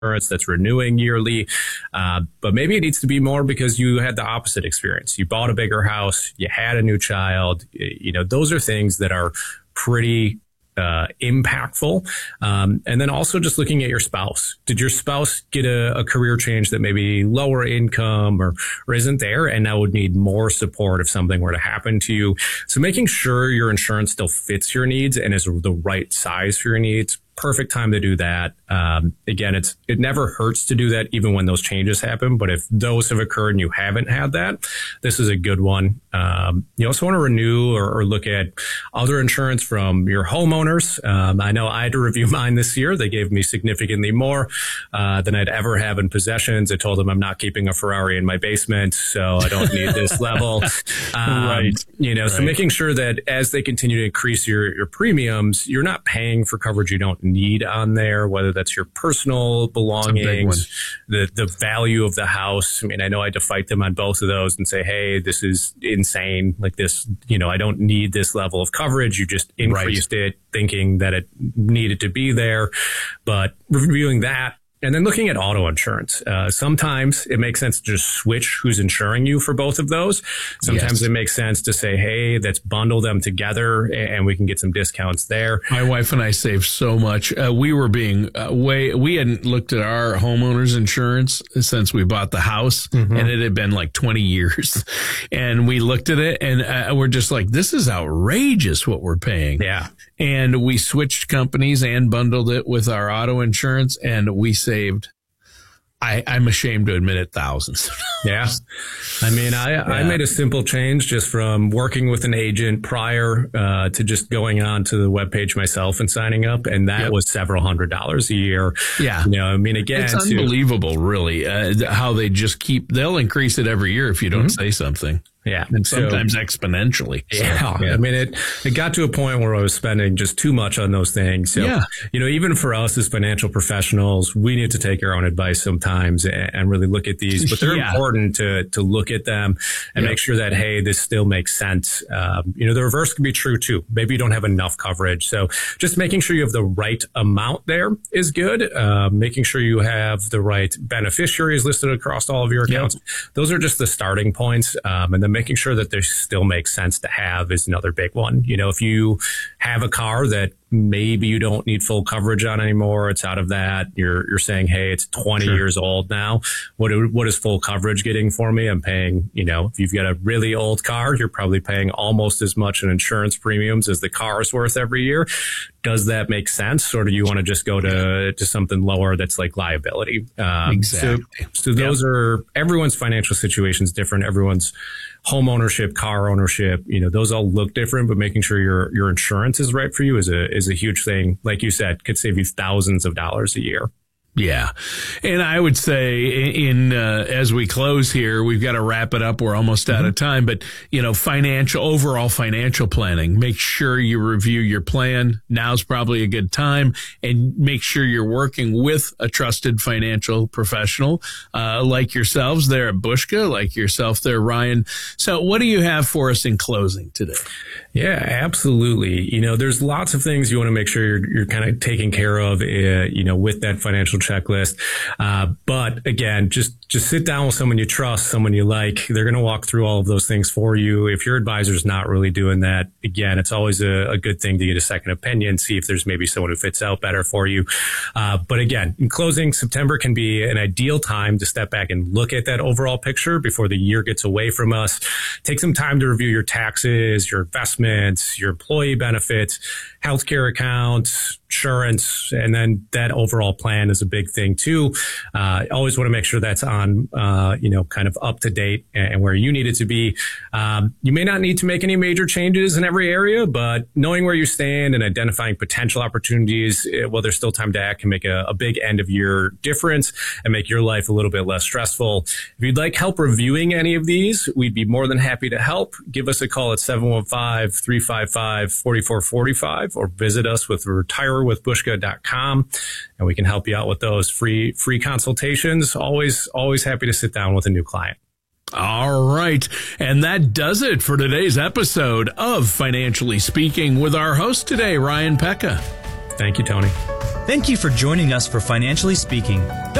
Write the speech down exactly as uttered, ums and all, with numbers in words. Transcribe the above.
insurance that's renewing yearly. Uh, but maybe it needs to be more because you had the opposite experience. You bought a bigger house, you had a new child. You know, those are things that are pretty uh, impactful. Um, and then also just looking at your spouse. Did your spouse get a, a career change that maybe lower income or, or isn't there and now would need more support if something were to happen to you? So making sure your insurance still fits your needs and is the right size for your needs. Perfect time to do that. Um, again, it's it never hurts to do that even when those changes happen. But if those have occurred and you haven't had that, this is a good one. Um, you also want to renew or, or look at other insurance from your homeowners. Um, I know I had to review mine this year. They gave me significantly more uh, than I'd ever have in possessions. I told them I'm not keeping a Ferrari in my basement, so I don't need this level. Um, right. You know, right. So making sure that as they continue to increase your, your premiums, you're not paying for coverage you don't need on there, whether that's your personal belongings, the the value of the house. I mean, I know I had to fight them on both of those and say, hey, this is insane. Like this, you know, I don't need this level of coverage. You just increased right. it thinking that it needed to be there. But reviewing that, and then looking at auto insurance. Uh, sometimes it makes sense to just switch who's insuring you for both of those. Sometimes yes. it makes sense to say, hey, let's bundle them together and we can get some discounts there. My wife and I saved so much. Uh, we were being uh, way, we hadn't looked at our homeowner's insurance since we bought the house, mm-hmm. and it had been like twenty years. And we looked at it and uh, we're just like, this is outrageous what we're paying. Yeah. And we switched companies and bundled it with our auto insurance, and we saved, I, I'm ashamed to admit it, thousands. Yeah. I mean, I, yeah. I made a simple change just from working with an agent prior uh, to just going on to the webpage myself and signing up. And that yep. was several hundred dollars a year. Yeah. You know, I mean, again, it's unbelievable, to, really, uh, how they just keep, they'll increase it every year if you don't mm-hmm. say something. Yeah. And sometimes so, exponentially. So, yeah. yeah. I mean, it, it got to a point where I was spending just too much on those things. So, yeah. you know, even for us as financial professionals, we need to take our own advice sometimes and, and really look at these, but they're yeah. important to, to look at them and yep. make sure that, hey, this still makes sense. Um, you know, the reverse can be true too. Maybe you don't have enough coverage. So just making sure you have the right amount there is good. Uh, making sure you have the right beneficiaries listed across all of your accounts. Yep. Those are just the starting points. Um, and then making sure that they still make sense to have is another big one. You know, if you have a car that maybe you don't need full coverage on anymore, it's out of that. You're you're saying, hey, it's twenty sure. years old now. What what is full coverage getting for me? I'm paying, you know, if you've got a really old car, you're probably paying almost as much in insurance premiums as the car is worth every year. Does that make sense? Or do you want to just go to, to something lower that's like liability? Um, exactly. So, so those yep. are, everyone's financial situation is different. Everyone's home ownership, car ownership, you know, those all look different, but making sure your, your insurance is right for you is a, is a huge thing. Like you said, could save you thousands of dollars a year. Yeah. And I would say in, uh, as we close here, we've got to wrap it up. We're almost out mm-hmm. of time, but you know, financial, overall financial planning, make sure you review your plan. Now's probably a good time, and make sure you're working with a trusted financial professional, uh, like yourselves there at Bushka, like yourself there, Ryan. So what do you have for us in closing today? Yeah, absolutely. You know, there's lots of things you want to make sure you're, you're kind of taking care of, uh, you know, with that financial checklist. Uh, but again, just, just sit down with someone you trust, someone you like. They're going to walk through all of those things for you. If your advisor's not really doing that, again, it's always a, a good thing to get a second opinion, see if there's maybe someone who fits out better for you. Uh, but again, in closing, September can be an ideal time to step back and look at that overall picture before the year gets away from us. Take some time to review your taxes, your investments, your employee benefits, healthcare accounts, insurance, and then that overall plan is a big thing too. Uh, always want to make sure that's on, uh, you know, kind of up to date and where you need it to be. Um, you may not need to make any major changes in every area, but knowing where you stand and identifying potential opportunities while there's still time to act can make a, a big end of year difference and make your life a little bit less stressful. If you'd like help reviewing any of these, we'd be more than happy to help. Give us a call at seven one five, three five five, four four four five or visit us with retire with bushka dot com, and we can help you out with those free free consultations. Always, always happy to sit down with a new client. All right. And that does it for today's episode of Financially Speaking with our host today, Ryan Pekka. Thank you, Tony. Thank you for joining us for Financially Speaking.